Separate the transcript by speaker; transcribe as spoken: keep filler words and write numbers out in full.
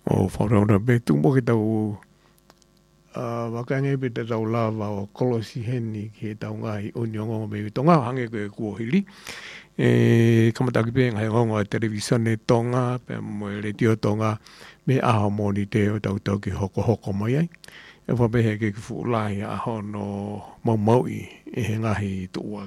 Speaker 1: o wharaura be tumbo ki tau uh, wakange be te tau lava o kolosi heni ki he tau ngahi uniongo me tonga hange koe kuohili. E kamataki pe ngai ngongo a televisione tonga, pe mo e retio tonga, me aho moni te o tau tau ki hoko hoko mai ai. E whapehe ke ki fuulai a hono mau mau i e he ngahi tua